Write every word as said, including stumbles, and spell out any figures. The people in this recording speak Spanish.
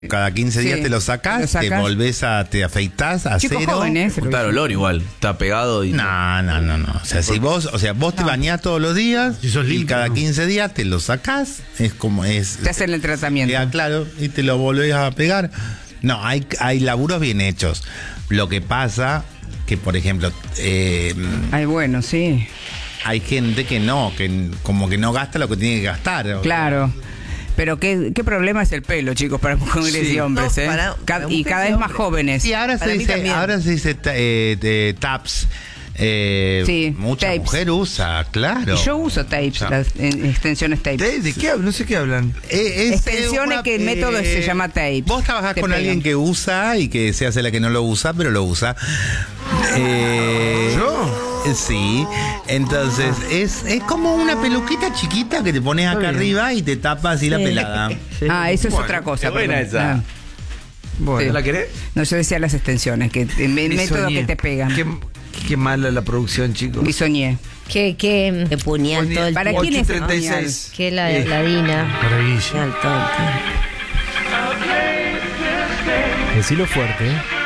Cada quince días Sí, te lo sacás, te lo sacás. te volvés a, te afeitás a Chicos cero. jóvenes. Juntar olor igual, está pegado y... No, no, no, no. O sea, si vos, o sea, vos te No. bañás todos los días Si sos y limpio, cada ¿no? quince días te lo sacás, es como es. Te hacen el tratamiento. Queda claro, y te lo volvés a pegar. No, hay, hay laburos bien hechos. Lo que pasa que, por ejemplo, eh, Ay, bueno, sí. hay gente que no, que como que no gasta lo que tiene que gastar. Claro. Pero qué, qué problema es el pelo, chicos, para mujeres Sí. y hombres, No, ¿eh? para- Ca- para y mujeres cada y vez más hombres. jóvenes. Y ahora se Para mí dice, también. ahora se dice ta- eh, eh, taps. Eh, Sí, mucha tapes. mujer usa, claro. Yo uso tapes, O sea, las eh, extensiones tapes. ¿De, de qué hablan? No sé qué hablan. Eh, es, Extensiones eh, que el una- método eh, se llama tape. Vos trabajás Te con pegan. alguien que usa y que se hace la que no lo usa, pero lo usa. Eh, ¿Yo? eh, Sí, entonces es, es como una peluquita chiquita que te pones acá arriba y te tapa así la pelada. Ah, eso es Bueno, otra cosa. es buena perdón. esa. Ah. Bueno, Sí. ¿la querés? No, yo decía las extensiones, que el método Bisoñé. que te pegan. Qué, qué mala la producción, chicos. Bisoñé. Qué, qué, qué puñal todo el ¿Para tiempo. quién es el treinta y seis. Qué la, Eh, ladina. Para Guille. Puñal todo el tiempo. Decilo fuerte, ¿eh?